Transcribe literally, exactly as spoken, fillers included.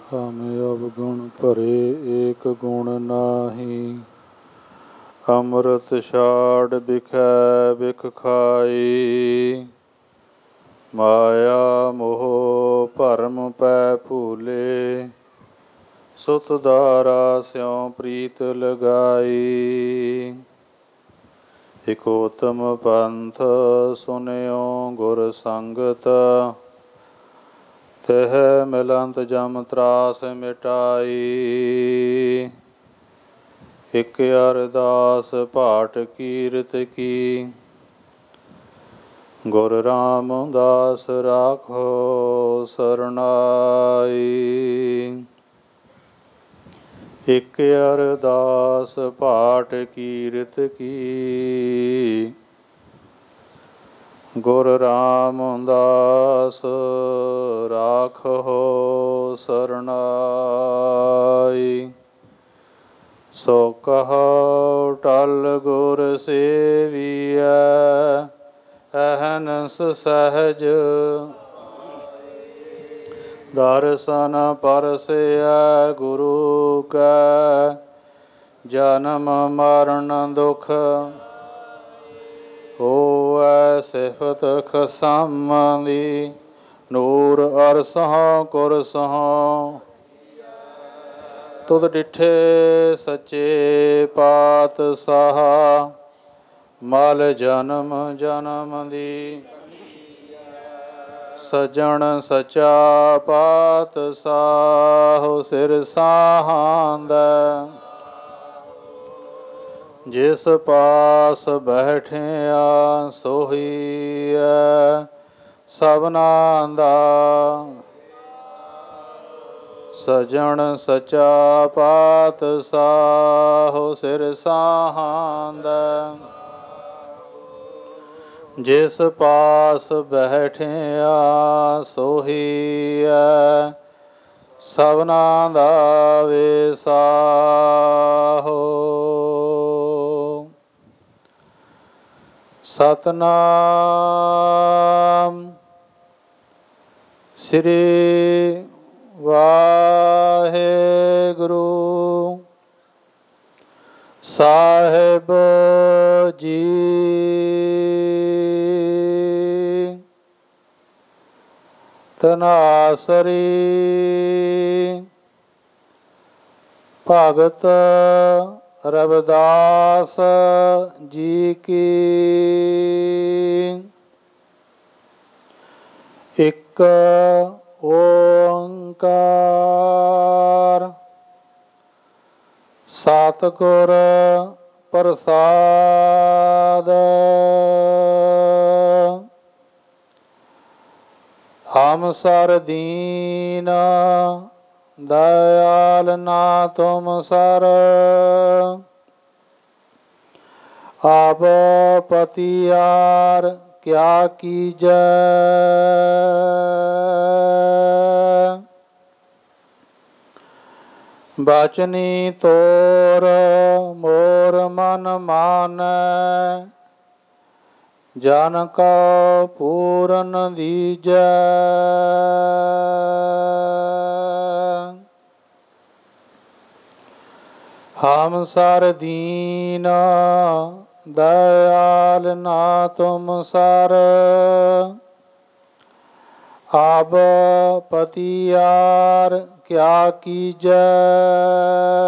हम अवगुण भरे एक गुण नाही। अमृत छाड़ बिखै बिख खाई। माया मोह भरम पै भूले। सुत दारा स्यों प्रीत लगाई। इक उत्तम पंथ सुनियो गुर संगत। तह मिलंत जम त्रास मिटाई। इक अरदास भाट कीरत की। गुर रामदास राखो सरनाई। इक अरदास भाट कीरत की। गुर रामदास राखो सरनाई। सो कहो टल गुर सेविया। अहनस सहज दर्शन परसिया गुरु का। जन्म मरण दुख होवै सिफत खसामदी। नूर अरसहों कुरसहों तुध डिठे सच्चे पातशाह। मल जन्म जन्म दी सजन सचा पातशाह। सिर साहांदा जिस पास बैठिया सोही सबना दा। सजन सचा पातशाह सिर साहांदा। जिस पास बैठिया सोही सबना दा वेसाहो। सतनाम श्री वाहेगुरु साहिब जी। तनासरी भगत रविदास जी की। एक ओंकार सतगुर प्रसाद। हम सर दीन दयाल ना तुम सर। अब पतियार क्या कीजै। बचनी तोर मोर मन मानै। जन का पूरन दीजै। हम सर दीन दयाल ना तुम सर। अब पतियार क्या कीजै।